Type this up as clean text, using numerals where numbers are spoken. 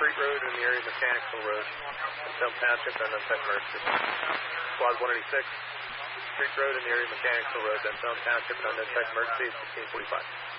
Street Road in the area of Mechanicsville Road, Benton Township, Benton Emergency. Squad 186, Street Road in the area of Mechanicsville Road, Benton Township, Benton Emergency, 1645.